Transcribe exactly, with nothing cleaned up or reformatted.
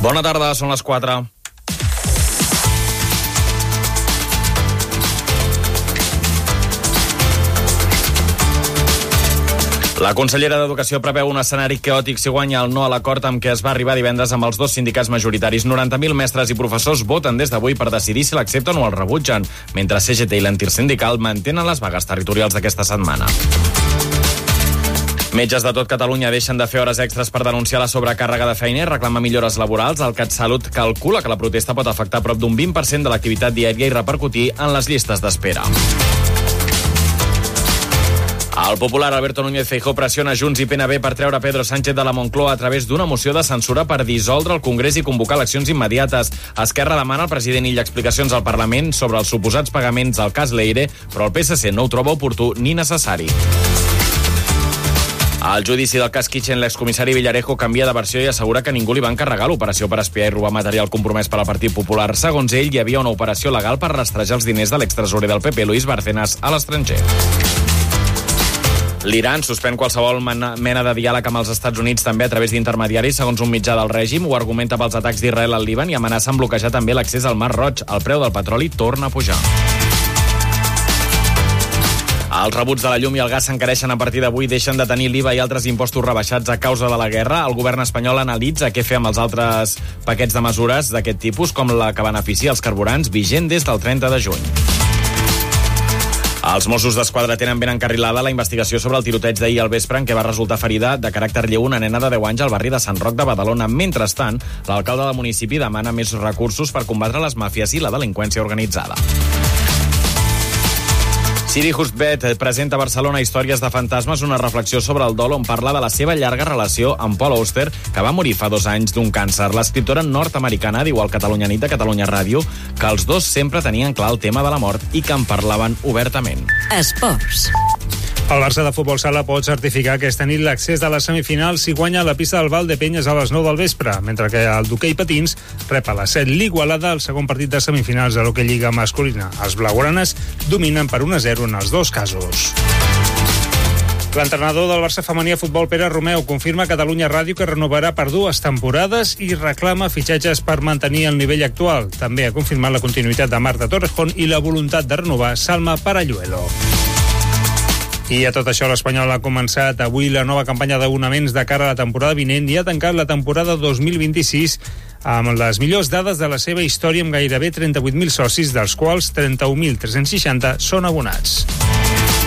Bona tarda, són les quatre. La consellera d'Educació preveu un escenari caòtic si guanya el no a l'acord amb què es va arribar divendres amb els dos sindicats majoritaris. noranta mil mestres i professors voten des d'avui per decidir si l'accepten o el rebutgen, mentre C G T i l'Antirsindical mantenen les vagues territorials d'aquesta setmana. Metges de tot Catalunya deixen de fer hores extres per denunciar la sobrecàrrega de feina i reclamar millores laborals. El CatSalut calcula que la protesta pot afectar prop d'un vint per cent de l'activitat diària i repercutir en les llistes d'espera. El popular Alberto Núñez Feijóo pressiona Junts i P N B per treure Pedro Sánchez de la Moncloa a través d'una moció de censura per dissoldre el Congrés i convocar eleccions immediates. Esquerra demana al president Illa explicacions al Parlament sobre els suposats pagaments al cas Leire, però el P S C no ho troba oportú ni necessari. Al judici del cas Kitchen, l'excomissari Villarejo canvia de versió i assegura que ningú li va encarregar l'operació per espiar i robar material compromès per al Partit Popular. Segons ell, hi havia una operació legal per rastrejar els diners de l'extresorer del P P, Luis Bárcenas, a l'estranger. L'Iran suspèn qualsevol mena de diàleg amb els Estats Units també a través d'intermediaris, segons un mitjà del règim. Ho argumenta pels atacs d'Israel al Líban i amenaça amb bloquejar també l'accés al Mar Roig. El preu del petroli torna a pujar. Els rebuts de la llum i el gas s'encareixen a partir d'avui, deixen de tenir l'I V A i altres impostos rebaixats a causa de la guerra. El govern espanyol analitza què fer amb els altres paquets de mesures d'aquest tipus, com la que beneficia els carburants, vigent des del trenta de juny. Els Mossos d'Esquadra tenen ben encarrilada la investigació sobre el tiroteig d'ahir al vespre en què va resultar ferida de caràcter lleu una nena de deu anys al barri de Sant Roc de Badalona. Mentrestant, l'alcalde del municipi demana més recursos per combatre les màfies i la delinqüència organitzada. Siri Hustvedt presenta a Barcelona Històries de fantasmes, una reflexió sobre el dol on parla de la seva llarga relació amb Paul Auster, que va morir fa dos anys d'un càncer. L'escriptora nord-americana diu al Catalunya Nit de Catalunya Ràdio que els dos sempre tenien clar el tema de la mort i que en parlaven obertament. Esports. El Barça de Futbol Sala pot certificar aquesta nit l'accés a les semifinals si guanya a la pista del Valdepenyes a les nou del vespre, mentre que el d'hoquei patins rep a les set l'Igualada, el segon partit de semifinals de l'hoquei lliga masculina. Els blaugranes dominen per un a zero en els dos casos. L'entrenador del Barça femení a futbol, Pere Romeu, confirma a Catalunya Ràdio que renovarà per dues temporades i reclama fitxatges per mantenir el nivell actual. També ha confirmat la continuïtat de Marta Torrejón i la voluntat de renovar Salma Paralluelo. I a tot això, l'Espanyol ha començat avui la nova campanya d'abonaments de cara a la temporada vinent i ha tancat la temporada dos mil vint-i-sis amb les millors dades de la seva història, amb gairebé trenta-vuit mil socis, dels quals trenta-un mil tres-cents seixanta són abonats.